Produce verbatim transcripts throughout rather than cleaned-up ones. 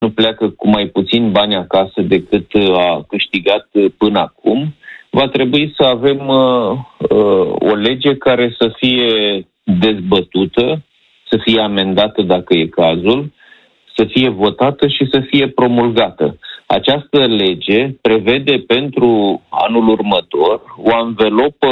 nu pleacă cu mai puțin bani acasă decât a câștigat până acum. Va trebui să avem uh, uh, o lege care să fie dezbătută, să fie amendată dacă e cazul, să fie votată și să fie promulgată. Această lege prevede pentru anul următor o anvelopă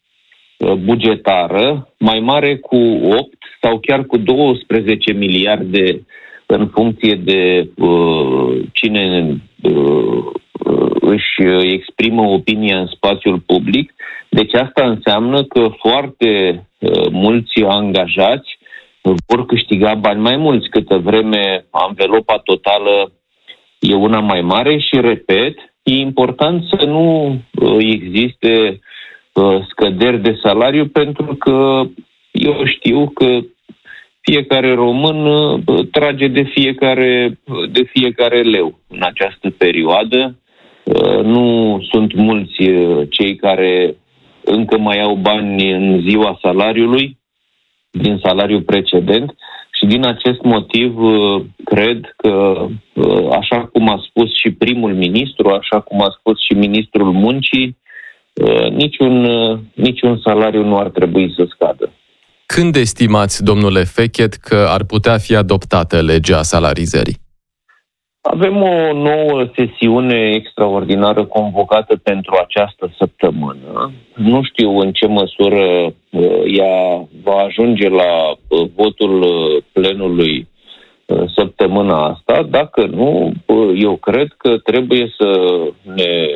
bugetară mai mare cu opt sau chiar cu douăsprezece miliarde în funcție de uh, cine uh, își exprimă opinia în spațiul public. Deci asta înseamnă că foarte uh, mulți angajați vor câștiga bani mai mulți, câtă vreme anvelopa totală e una mai mare și, repet, e important să nu existe scăderi de salariu, pentru că eu știu că fiecare român trage de fiecare, de fiecare leu în această perioadă. Nu sunt mulți cei care încă mai au bani în ziua salariului, din salariul precedent, și din acest motiv cred că, așa cum a spus și primul ministru, așa cum a spus și ministrul muncii, niciun, niciun salariu nu ar trebui să scadă. Când estimați, domnule Fechet, că ar putea fi adoptată legea salarizării? Avem o nouă sesiune extraordinară convocată pentru această săptămână. Nu știu în ce măsură ea va ajunge la votul plenului săptămâna asta. Dacă nu, eu cred că trebuie să ne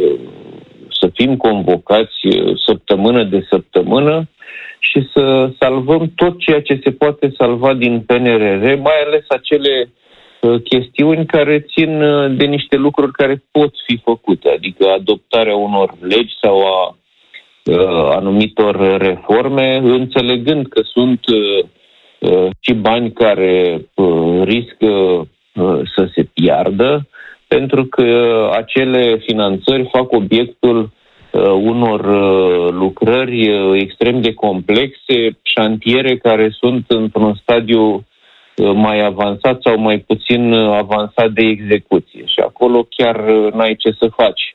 să fim convocați săptămână de săptămână și să salvăm tot ceea ce se poate salva din P N R R, mai ales acele chestiuni care țin de niște lucruri care pot fi făcute, adică adoptarea unor legi sau a uh, anumitor reforme, înțelegând că sunt uh, și bani care uh, riscă uh, să se piardă, pentru că acele finanțări fac obiectul uh, unor uh, lucrări uh, extrem de complexe, șantiere care sunt într-un stadiu mai avansat sau mai puțin avansat de execuție. Și acolo chiar n-ai ce să faci.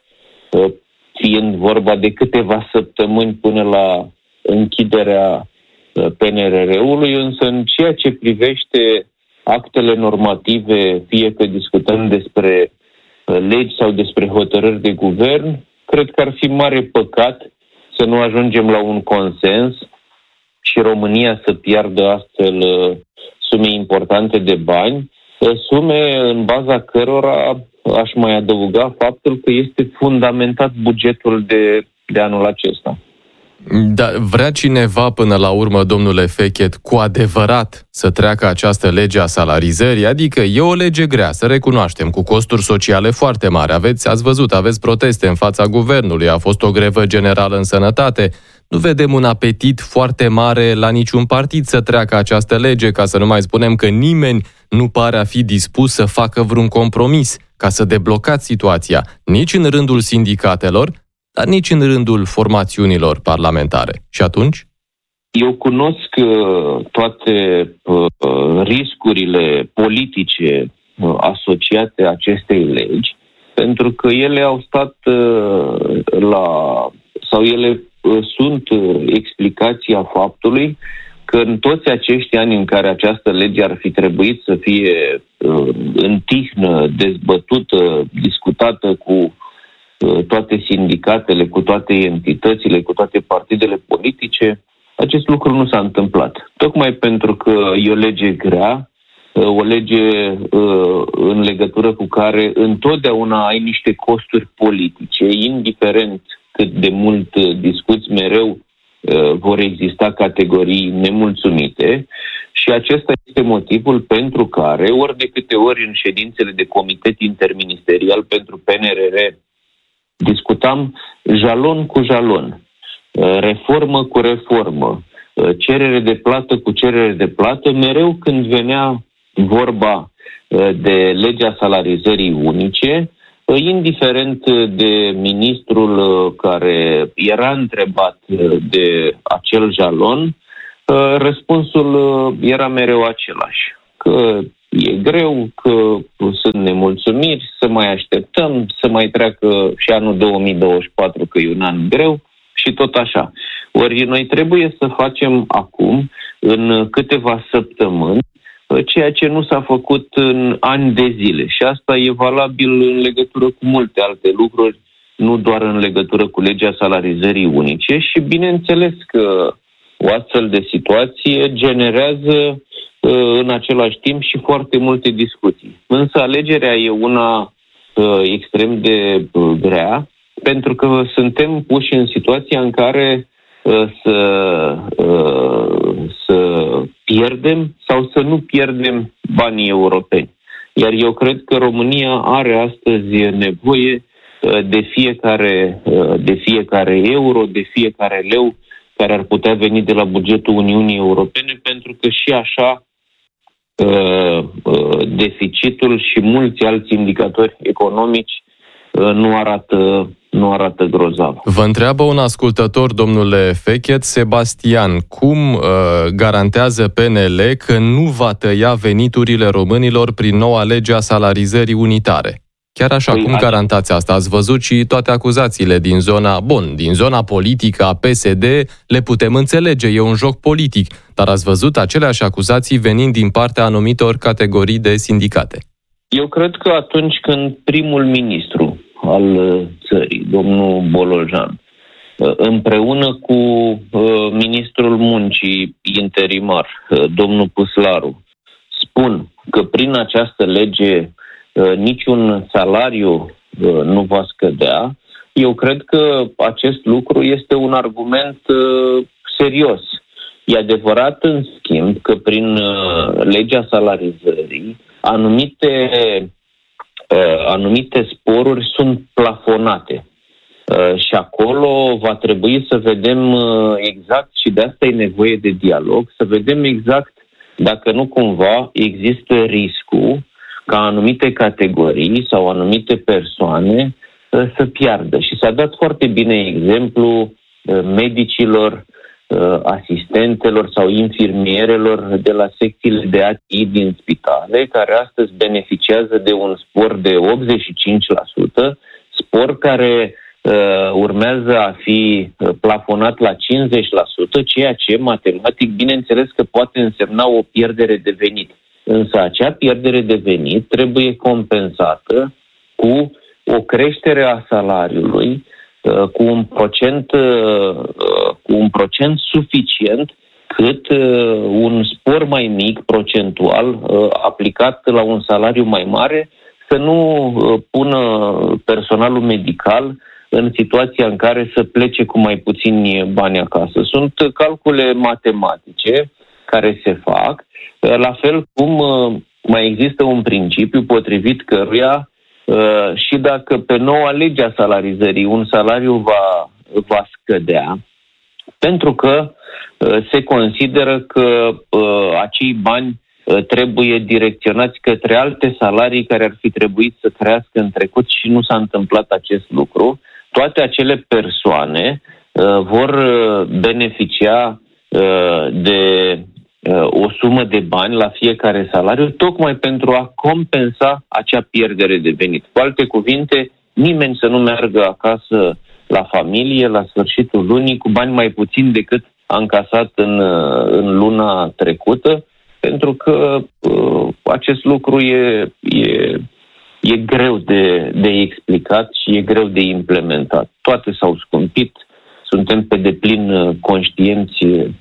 Fiind vorba de câteva săptămâni până la închiderea P N R R-ului, însă în ceea ce privește actele normative, fie că discutăm despre legi sau despre hotărâri de guvern, cred că ar fi mare păcat să nu ajungem la un consens și România să piardă astfel sume importante de bani, sume în baza cărora aș mai adăuga faptul că este fundamentat bugetul de, de anul acesta. Da, vrea cineva până la urmă, domnule Fechet, cu adevărat să treacă această lege a salarizării? Adică e o lege grea, să recunoaștem, cu costuri sociale foarte mari. Aveți, ați văzut, aveți proteste în fața guvernului, a fost o grevă generală în sănătate. Nu vedem un apetit foarte mare la niciun partid să treacă această lege, ca să nu mai spunem că nimeni nu pare a fi dispus să facă vreun compromis ca să deblocați situația, nici în rândul sindicatelor, dar nici în rândul formațiunilor parlamentare. Și atunci? Eu cunosc uh, toate uh, riscurile politice uh, asociate acestei legi, pentru că ele au stat uh, la... sau ele uh, sunt uh, explicația faptului că în toți acești ani în care această lege ar fi trebuit să fie uh, în tihnă, dezbătută, discutată cu toate sindicatele, cu toate entitățile, cu toate partidele politice, acest lucru nu s-a întâmplat. Tocmai pentru că e o lege grea, o lege în legătură cu care întotdeauna ai niște costuri politice, indiferent cât de mult discuți, mereu vor exista categorii nemulțumite și acesta este motivul pentru care, ori de câte ori în ședințele de comitet interministerial pentru P N R R discutam jalon cu jalon, reformă cu reformă, cerere de plată cu cerere de plată, mereu când venea vorba de legea salarizării unice, indiferent de ministrul care era întrebat de acel jalon, răspunsul era mereu același, că e greu, că sunt nemulțumiri, să mai așteptăm, să mai treacă și anul două mii douăzeci și patru, că e un an greu, și tot așa. Ori noi trebuie să facem acum, în câteva săptămâni, ceea ce nu s-a făcut în ani de zile. Și asta e valabil în legătură cu multe alte lucruri, nu doar în legătură cu legea salarizării unice. Și bineînțeles că o astfel de situație generează în același timp și foarte multe discuții. Însă alegerea e una extrem de grea, pentru că suntem puși în situația în care să, să pierdem sau să nu pierdem banii europeni. Iar eu cred că România are astăzi nevoie de fiecare, de fiecare euro, de fiecare leu care ar putea veni de la bugetul Uniunii Europene, pentru că și așa deficitul și mulți alți indicatori economici nu arată, nu arată grozav. Vă întreabă un ascultător, domnule Fechet, Sebastian, cum uh, garantează P N L că nu va tăia veniturile românilor prin noua lege a salarizării unitare? Chiar așa, păi, cum garantați asta? Ați văzut și toate acuzațiile din zona, bun, din zona politică a P S D, le putem înțelege, e un joc politic, dar ați văzut aceleași acuzații venind din partea anumitor categorii de sindicate? Eu cred că atunci când primul ministru al țării, domnul Bolojan, împreună cu ministrul muncii interimar, domnul Păslaru, spun că prin această lege niciun salariu nu va scădea, eu cred că acest lucru este un argument serios. E adevărat, în schimb, că prin legea salarizării anumite, anumite sporuri sunt plafonate. Și acolo va trebui să vedem exact, și de asta e nevoie de dialog, să vedem exact dacă nu cumva există riscul ca anumite categorii sau anumite persoane să piardă. Și s-a dat foarte bine exemplu medicilor, asistentelor sau infirmierelor de la secțiile de A T I din spitale, care astăzi beneficiază de un spor de optzeci și cinci la sută, spor care uh, urmează a fi plafonat la cincizeci la sută, ceea ce, matematic, bineînțeles că poate însemna o pierdere de venit. Însă acea pierdere de venit trebuie compensată cu o creștere a salariului, cu un procent, cu un procent suficient cât un spor mai mic procentual aplicat la un salariu mai mare să nu pună personalul medical în situația în care să plece cu mai puțini bani acasă. Sunt calcule matematice care se fac, la fel cum mai există un principiu potrivit căruia și dacă pe noua lege a salarizării un salariu va, va scădea, pentru că se consideră că acei bani trebuie direcționați către alte salarii care ar fi trebuit să crească în trecut și nu s-a întâmplat acest lucru, toate acele persoane vor beneficia de o sumă de bani la fiecare salariu, tocmai pentru a compensa acea pierdere de venit. Cu alte cuvinte, nimeni să nu meargă acasă la familie la sfârșitul lunii cu bani mai puțin decât a încasat în, în luna trecută, pentru că uh, acest lucru e, e, e greu de, de explicat și e greu de implementat. Toate s-au scumpit, suntem pe deplin conștienți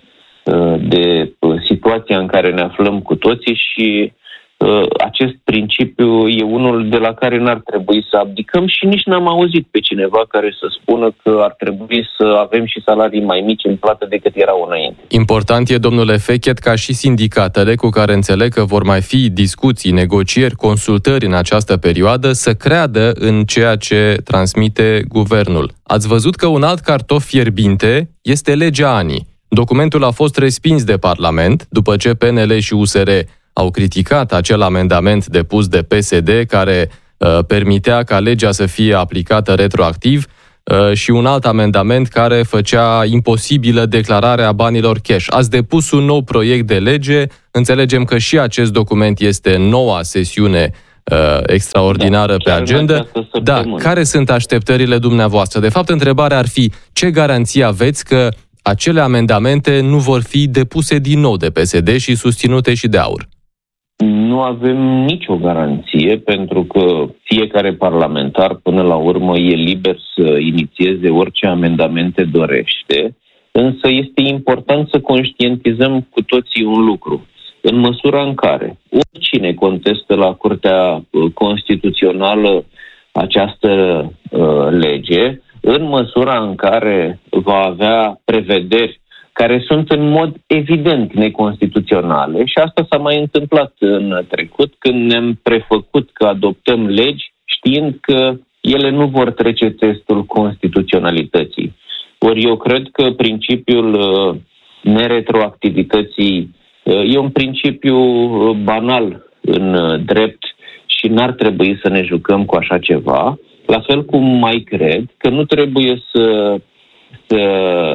de situația în care ne aflăm cu toții și uh, acest principiu e unul de la care n-ar trebui să abdicăm și nici n-am auzit pe cineva care să spună că ar trebui să avem și salarii mai mici în plată decât erau înainte. Important e, domnule Fechet, ca și sindicatele cu care înțeleg că vor mai fi discuții, negocieri, consultări în această perioadă să creadă în ceea ce transmite guvernul. Ați văzut că un alt cartof fierbinte este legea A N I. Documentul a fost respins de Parlament, după ce P N L și U S R au criticat acel amendament depus de P S D care uh, permitea ca legea să fie aplicată retroactiv uh, și un alt amendament care făcea imposibilă declararea banilor cash. Ați depus un nou proiect de lege, Înțelegem că și acest document este noua sesiune uh, extraordinară da, pe agenda. Da, care sunt așteptările dumneavoastră? De fapt, întrebarea ar fi, ce garanție aveți că acele amendamente nu vor fi depuse din nou de P S D și susținute și de AUR? Nu avem nicio garanție, pentru că fiecare parlamentar, până la urmă, e liber să inițieze orice amendamente dorește, însă este important să conștientizăm cu toții un lucru. În măsura în care oricine contestă la Curtea Constituțională această uh, lege, în măsura în care va avea prevederi care sunt în mod evident neconstituționale, și asta s-a mai întâmplat în trecut, când ne-am prefăcut că adoptăm legi știind că ele nu vor trece testul constituționalității. Ori eu cred că principiul uh, neretroactivității uh, e un principiu uh, banal în uh, drept și n-ar trebui să ne jucăm cu așa ceva, la fel cum mai cred că nu trebuie să Să,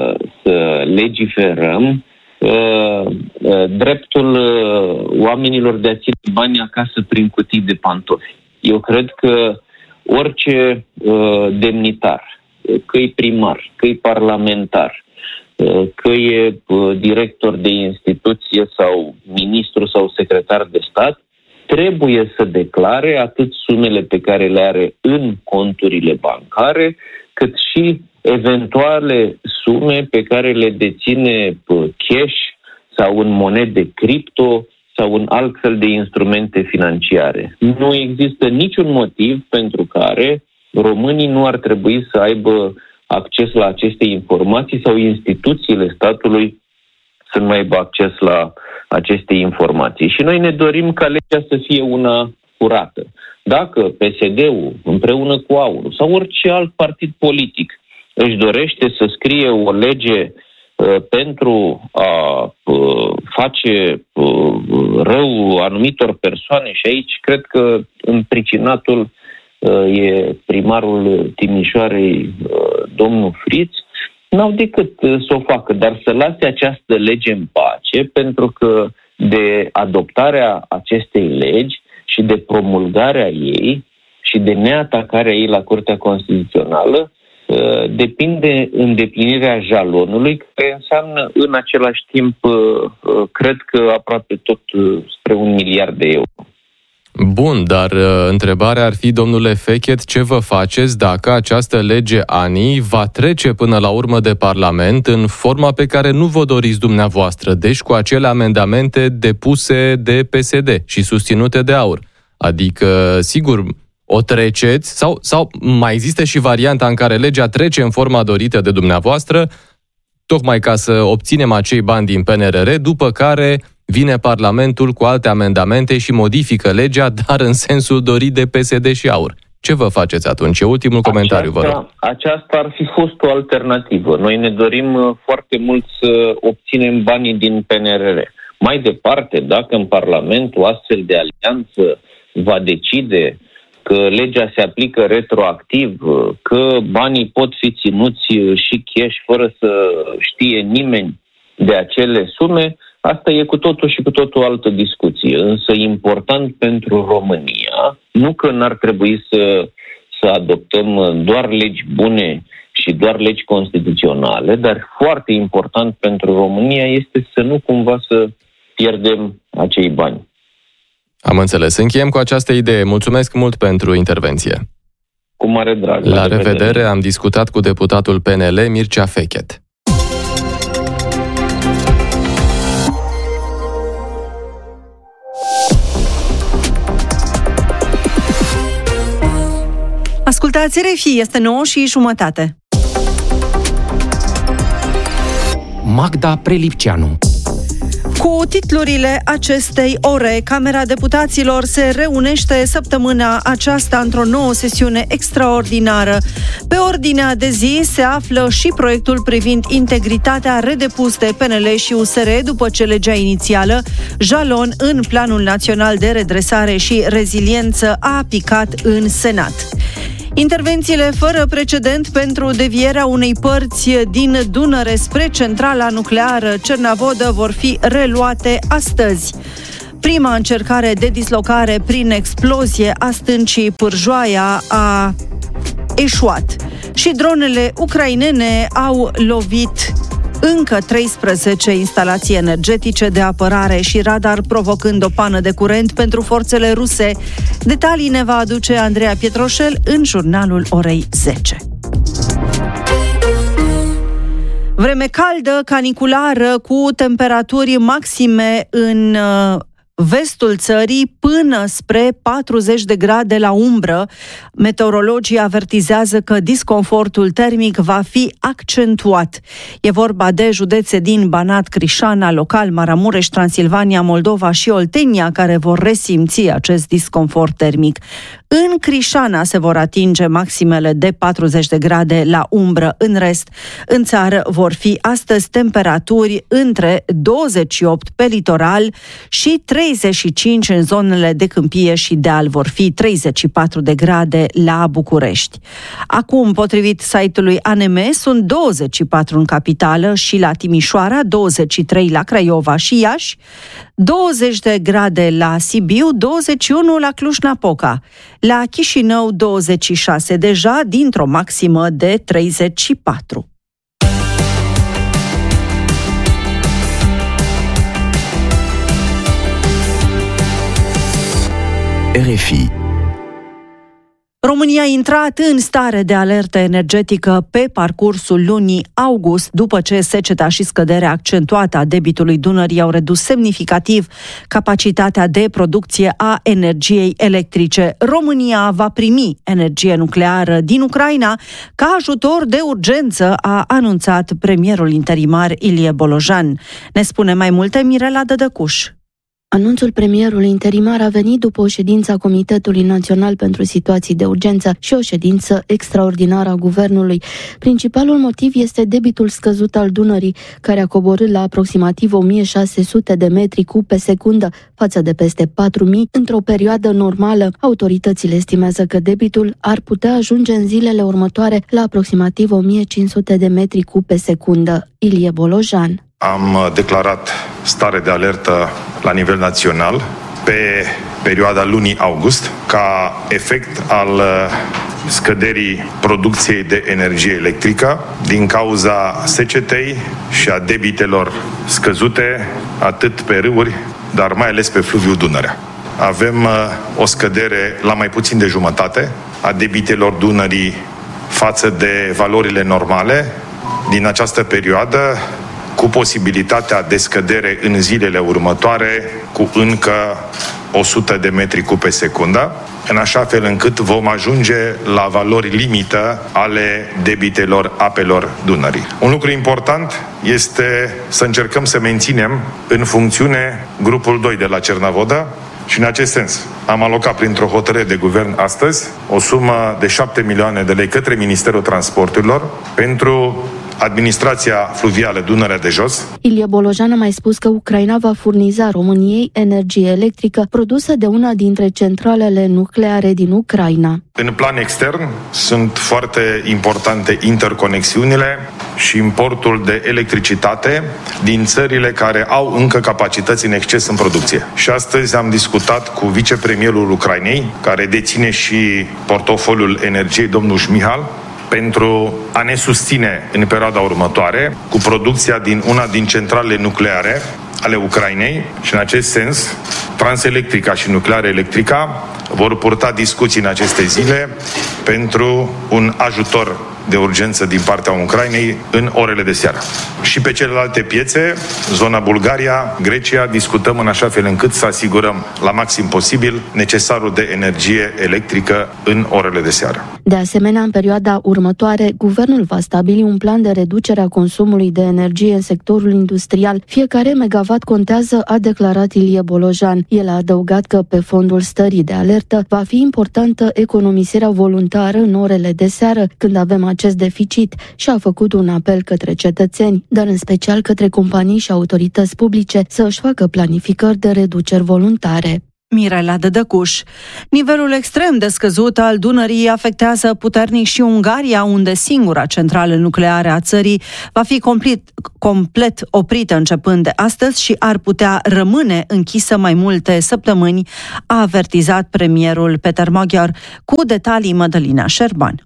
să legiferăm uh, uh, dreptul uh, oamenilor de a ține bani acasă prin cutii de pantofi. Eu cred că orice uh, demnitar, că-i primar, că-i parlamentar, uh, că e uh, director de instituție sau ministru sau secretar de stat, trebuie să declare atât sumele pe care le are în conturile bancare, cât și eventuale sume pe care le deține cash sau în monede cripto sau în altfel de instrumente financiare. Nu există niciun motiv pentru care românii nu ar trebui să aibă acces la aceste informații sau instituțiile statului să nu aibă acces la aceste informații. Și noi ne dorim ca legea să fie una curată. Dacă P S D-ul împreună cu AUR sau orice alt partid politic își dorește să scrie o lege uh, pentru a uh, face uh, rău anumitor persoane, și aici cred că împricinatul uh, e primarul Timișoarei, uh, domnul Friț, n-au decât uh, să o facă, dar să lase această lege în pace, pentru că de adoptarea acestei legi și de promulgarea ei și de neatacarea ei la Curtea Constituțională depinde îndeplinirea jalonului, care înseamnă în același timp, cred că aproape tot spre un miliard de euro. Bun, dar întrebarea ar fi, domnule Fechet, ce vă faceți dacă această lege A N I va trece până la urmă de Parlament în forma pe care nu vă doriți dumneavoastră, deci cu acele amendamente depuse de P S D și susținute de AUR? Adică, sigur, o treceți sau, sau mai există și varianta în care legea trece în forma dorită de dumneavoastră, tocmai ca să obținem acei bani din P N R R, după care vine Parlamentul cu alte amendamente și modifică legea, dar în sensul dorit de P S D și AUR. Ce vă faceți atunci? Ultimul comentariu, aceasta, vă rog. Aceasta ar fi fost o alternativă. Noi ne dorim foarte mult să obținem banii din P N R R. Mai departe, dacă în Parlament o astfel de alianță va decide că legea se aplică retroactiv, că banii pot fi ținuți și cash fără să știe nimeni de acele sume, asta e cu totul și cu totul altă discuție. Însă important pentru România, nu că n-ar trebui să, să adoptăm doar legi bune și doar legi constituționale, dar foarte important pentru România este să nu cumva să pierdem acei bani. Am înțeles. Încheiem cu această idee. Mulțumesc mult pentru intervenție. Cu mare drag. La revedere. revedere. Am discutat cu deputatul P N L, Mircea Fechet. Ascultați R F I, este nouă și jumătate. Magda Prelipceanu. Cu titlurile acestei ore, Camera Deputaților se reunește săptămâna aceasta într-o nouă sesiune extraordinară. Pe ordinea de zi se află și proiectul privind integritatea redepus de P N L și U S R după ce legea inițială, jalon în Planul Național de Redresare și Reziliență, a picat în Senat. Intervențiile fără precedent pentru devierea unei părți din Dunăre spre centrala nucleară Cernavodă vor fi reluate astăzi. Prima încercare de dislocare prin explozie a stâncii Pârjoaia a eșuat și dronele ucrainene au lovit încă treisprezece instalații energetice de apărare și radar, provocând o pană de curent pentru forțele ruse. Detalii ne va aduce Andreea Pietroșel în jurnalul orei zece. Vreme caldă, caniculară, cu temperaturi maxime în vestul țării până spre patruzeci de grade la umbră. Meteorologii avertizează că disconfortul termic va fi accentuat. E vorba de județe din Banat, Crișana, Local, Maramureș, Transilvania, Moldova și Oltenia, care vor resimți acest disconfort termic. În Crișana se vor atinge maximele de patruzeci de grade la umbră. În rest, în țară vor fi astăzi temperaturi între douăzeci și opt pe litoral și treizeci și cinci în zonele de câmpie și deal. Vor fi treizeci și patru de grade la București. Acum, potrivit site-ului A N M, sunt douăzeci și patru în capitală și la Timișoara, douăzeci și trei la Craiova și Iași, douăzeci de grade la Sibiu, douăzeci și unu la Cluj-Napoca. La Chișinău, douăzeci și șase deja, dintr-o maximă de treizeci și patru. R F I. România a intrat în stare de alertă energetică pe parcursul lunii august, după ce seceta și scăderea accentuată a debitului Dunării au redus semnificativ capacitatea de producție a energiei electrice. România va primi energie nucleară din Ucraina ca ajutor de urgență, a anunțat premierul interimar Ilie Bolojan. Ne spune mai multe Mirela Dădăcuș. Anunțul premierului interimar a venit după o ședință a Comitetului Național pentru Situații de Urgență și o ședință extraordinară a Guvernului. Principalul motiv este debitul scăzut al Dunării, care a coborât la aproximativ o mie șase sute de metri cub pe secundă, față de peste patru mii într-o perioadă normală. Autoritățile estimează că debitul ar putea ajunge în zilele următoare la aproximativ o mie cinci sute de metri cub pe secundă. Ilie Bolojan. Am declarat stare de alertă la nivel național pe perioada lunii august ca efect al scăderii producției de energie electrică din cauza secetei și a debitelor scăzute atât pe râuri, dar mai ales pe fluviul Dunărea. Avem o scădere la mai puțin de jumătate a debitelor Dunării față de valorile normale din această perioadă, cu posibilitatea de scădere în zilele următoare cu încă o sută de metri cub pe secundă, în așa fel încât vom ajunge la valori limită ale debitelor apelor Dunării. Un lucru important este să încercăm să menținem în funcțiune grupul doi de la Cernavodă și în acest sens am alocat printr-o hotărâre de guvern astăzi o sumă de șapte milioane de lei către Ministerul Transporturilor pentru administrația fluvială Dunărea de Jos. Ilie Bolojan a mai spus că Ucraina va furniza României energie electrică produsă de una dintre centralele nucleare din Ucraina. În plan extern sunt foarte importante interconexiunile și importul de electricitate din țările care au încă capacități în exces în producție. Și astăzi am discutat cu vicepremierul Ucrainei, care deține și portofoliul energiei, domnul Șmihal, pentru a ne susține în perioada următoare cu producția din una din centralele nucleare ale Ucrainei și în acest sens Transelectrica și Nucleare Electrica vor purta discuții în aceste zile pentru un ajutor de urgență din partea Ucrainei în orele de seară. Și pe celelalte piețe, zona Bulgaria, Grecia, discutăm în așa fel încât să asigurăm la maxim posibil necesarul de energie electrică în orele de seară. De asemenea, în perioada următoare, guvernul va stabili un plan de reducere a consumului de energie în sectorul industrial. Fiecare megawatt contează, a declarat Ilie Bolojan. El a adăugat că pe fondul stării de alertă va fi importantă economisirea voluntară în orele de seară, când avem acest deficit, și a făcut un apel către cetățeni, dar în special către companii și autorități publice, să își facă planificări de reduceri voluntare. Mirela Dădăcuș. Nivelul extrem de scăzut al Dunării afectează puternic și Ungaria, unde singura centrală nucleară a țării va fi complet, complet oprită începând de astăzi și ar putea rămâne închisă mai multe săptămâni, a avertizat premierul Peter Magyar. Cu detalii, Mădălina Șerban.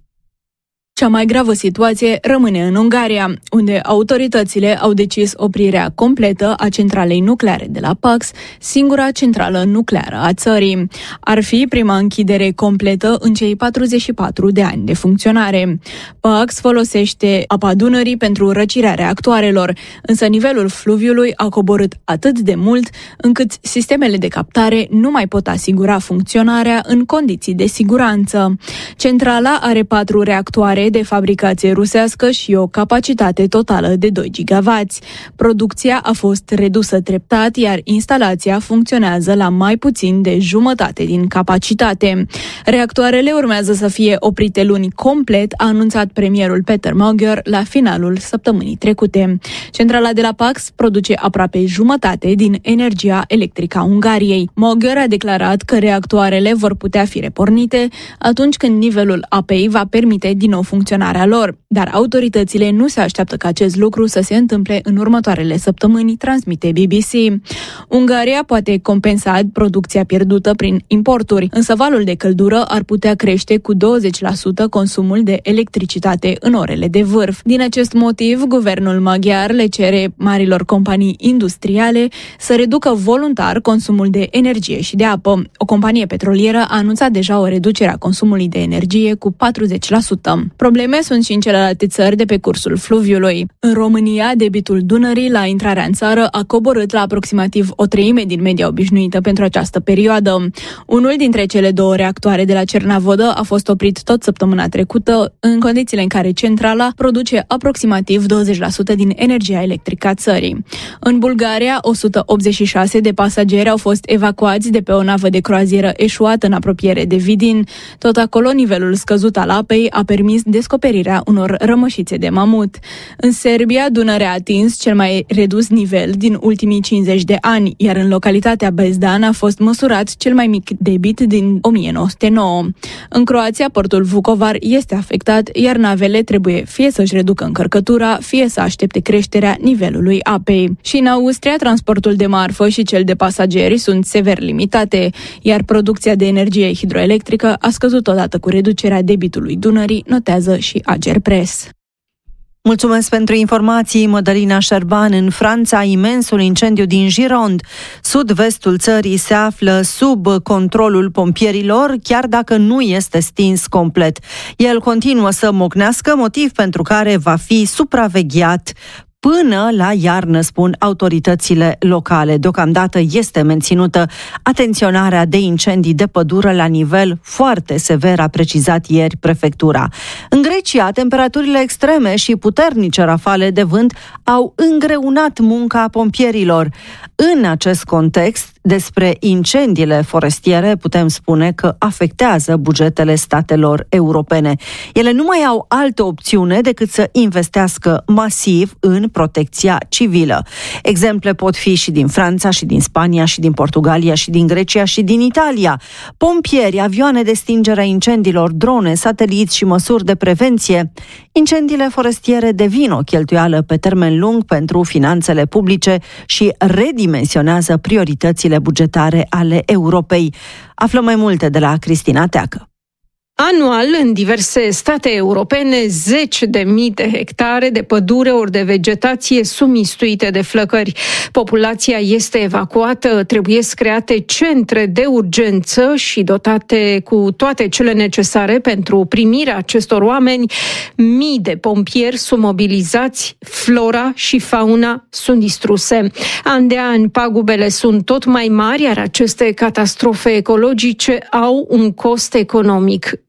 Cea mai gravă situație rămâne în Ungaria, unde autoritățile au decis oprirea completă a centralei nucleare de la Pax, singura centrală nucleară a țării. Ar fi prima închidere completă în cei patruzeci și patru de ani de funcționare. Pax folosește apa Dunării pentru răcirea reactoarelor, însă nivelul fluviului a coborât atât de mult încât sistemele de captare nu mai pot asigura funcționarea în condiții de siguranță. Centrala are patru reactoare de fabricație rusească și o capacitate totală de doi gigawați. Producția a fost redusă treptat, iar instalația funcționează la mai puțin de jumătate din capacitate. Reactoarele urmează să fie oprite luni complet, a anunțat premierul Peter Magyar la finalul săptămânii trecute. Centrala de la Pax produce aproape jumătate din energia electrică a Ungariei. Magyar a declarat că reactoarele vor putea fi repornite atunci când nivelul apei va permite din nou funcționarea lor, dar autoritățile nu se așteaptă ca acest lucru să se întâmple în următoarele săptămâni, transmite B B C. Ungaria poate compensa producția pierdută prin importuri, însă valul de căldură ar putea crește cu douăzeci la sută consumul de electricitate în orele de vârf. Din acest motiv, guvernul maghiar le cere marilor companii industriale să reducă voluntar consumul de energie și de apă. O companie petrolieră a anunțat deja o reducere a consumului de energie cu patruzeci la sută. Probleme sunt și în celelalte țări de pe cursul fluviului. În România, debitul Dunării la intrarea în țară a coborât la aproximativ o treime din media obișnuită pentru această perioadă. Unul dintre cele două reactoare de la Cernavodă a fost oprit tot săptămâna trecută, în condițiile în care centrala produce aproximativ douăzeci la sută din energia electrică a țării. În Bulgaria, o sută optzeci și șase de pasageri au fost evacuați de pe o navă de croazieră eșuată în apropiere de Vidin. Tot acolo, nivelul scăzut al apei a permis descoperirea unor rămășițe de mamut. În Serbia, Dunărea a atins cel mai redus nivel din ultimii cincizeci de ani, iar în localitatea Bezdan a fost măsurat cel mai mic debit din o mie nouă sute nouă. În Croația, portul Vukovar este afectat, iar navele trebuie fie să-și reducă încărcătura, fie să aștepte creșterea nivelului apei. Și în Austria, transportul de marfă și cel de pasageri sunt sever limitate, iar producția de energie hidroelectrică a scăzut odată cu reducerea debitului Dunării, notează și Agerpres. Mulțumesc pentru informații, Mădălina Șerban. În Franța, imensul incendiu din Gironde, sud-vestul țării, se află sub controlul pompierilor, chiar dacă nu este stins complet. El continuă să mocnească, motiv pentru care va fi supravegheat până la iarnă, spun autoritățile locale. Deocamdată este menținută atenționarea de incendii de pădure la nivel foarte sever, a precizat ieri prefectura. În Grecia, temperaturile extreme și puternice rafale de vânt au îngreunat munca pompierilor. În acest context, despre incendiile forestiere putem spune că afectează bugetele statelor europene. Ele nu mai au altă opțiune decât să investească masiv în protecția civilă. Exemple pot fi și din Franța, și din Spania, și din Portugalia, și din Grecia, și din Italia. Pompieri, avioane de stingere a incendiilor, drone, sateliți și măsuri de prevenție. Incendiile forestiere devin o cheltuială pe termen lung pentru finanțele publice și redimensionează prioritățile bugetare ale Europei. Aflăm mai multe de la Cristina Teacă. Anual, în diverse state europene, zeci de mii de hectare de pădure ori de vegetație sunt mistuite de flăcări. Populația este evacuată, trebuie create centre de urgență și dotate cu toate cele necesare pentru primirea acestor oameni. Mii de pompieri sunt mobilizați, flora și fauna sunt distruse. An de an, pagubele sunt tot mai mari, iar aceste catastrofe ecologice au un cost economic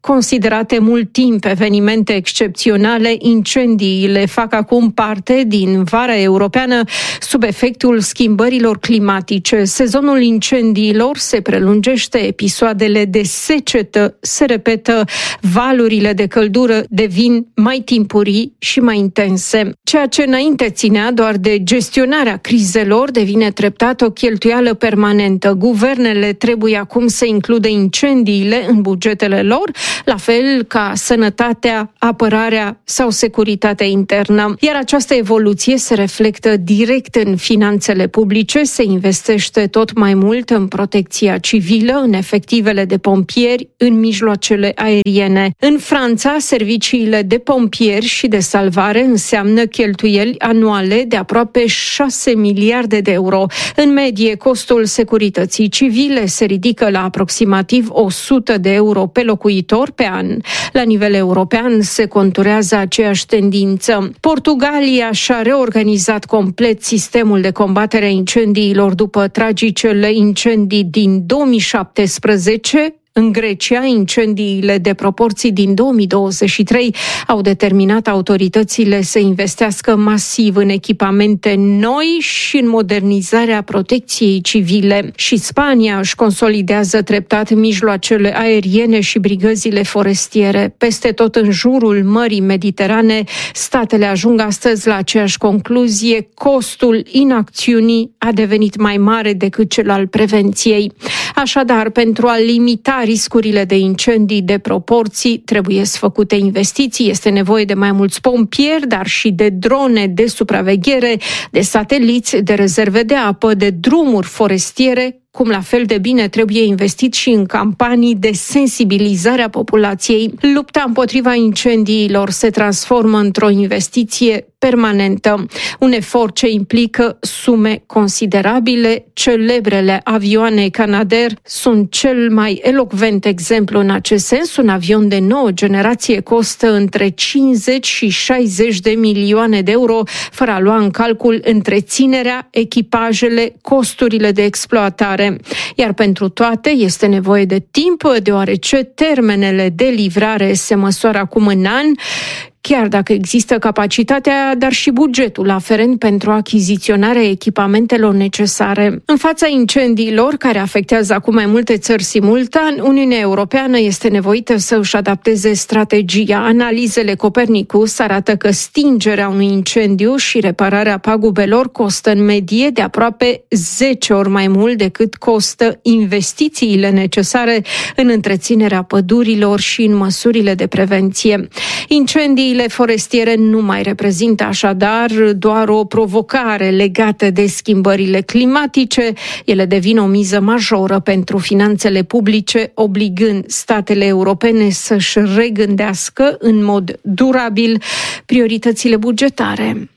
considerate mult timp evenimente excepționale, incendiile fac acum parte din vara europeană sub efectul schimbărilor climatice. Sezonul incendiilor se prelungește, episoadele de secetă se repetă, valurile de căldură devin mai timpurii și mai intense. Ceea ce înainte ținea doar de gestionarea crizelor devine treptat o cheltuială permanentă. Guvernele trebuie acum să includă incendiile în bugetele lor, la fel ca sănătatea, apărarea sau securitatea internă. Iar această evoluție se reflectă direct în finanțele publice, se investește tot mai mult în protecția civilă, în efectivele de pompieri, în mijloacele aeriene. În Franța, serviciile de pompieri și de salvare înseamnă cheltuieli anuale de aproape șase miliarde de euro. În medie, costul securității civile se ridică la aproximativ o sută de euro pe locuitor pe an. La nivel european se conturează aceeași tendință. Portugalia și-a reorganizat complet sistemul de combatere a incendiilor după tragicele incendii din două mii șaptesprezece. În Grecia, incendiile de proporții din două mii douăzeci și trei au determinat autoritățile să investească masiv în echipamente noi și în modernizarea protecției civile. Și Spania își consolidează treptat mijloacele aeriene și brigăzile forestiere. Peste tot în jurul Mării Mediterane, statele ajung astăzi la aceeași concluzie: costul inacțiunii a devenit mai mare decât cel al prevenției. Așadar, pentru a limita riscurile de incendii de proporții, trebuie să făcute investiții, este nevoie de mai mulți pompieri, dar și de drone de supraveghere, de sateliți, de rezerve de apă, de drumuri forestiere, cum la fel de bine trebuie investit și în campanii de sensibilizare a populației. Lupta împotriva incendiilor se transformă într-o investiție permanentă, un efort ce implică sume considerabile. Celebrele avioane Canadair sunt cel mai elocvent exemplu în acest sens. Un avion de nouă generație costă între cincizeci și șaizeci de milioane de euro, fără a lua în calcul întreținerea, echipajele, costurile de exploatare. Iar pentru toate este nevoie de timp, deoarece termenele de livrare se măsoară acum în an, chiar dacă există capacitatea, dar și bugetul aferent pentru achiziționarea echipamentelor necesare. În fața incendiilor, care afectează acum mai multe țări simultan, Uniunea Europeană este nevoită să își adapteze strategia. Analizele Copernicus arată că stingerea unui incendiu și repararea pagubelor costă în medie de aproape zece ori mai mult decât costă investițiile necesare în întreținerea pădurilor și în măsurile de prevenție. Incendiile forestiere nu mai reprezintă așadar doar o provocare legată de schimbările climatice, ele devin o miză majoră pentru finanțele publice, obligând statele europene să-și regândească în mod durabil prioritățile bugetare.